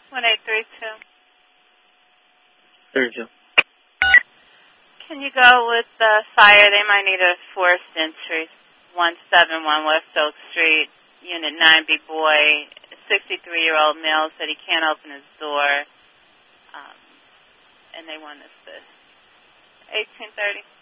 1832. 32. Can you go with fire? They might need a forced entry. 171 West Oak Street, Unit 9B boy, 63-year-old male said he can't open his door, and they want us to 1830.